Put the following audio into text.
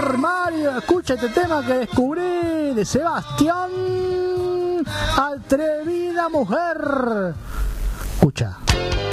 Mario, escucha este tema que descubrí de Sebastián. Atrevida mujer. Escucha.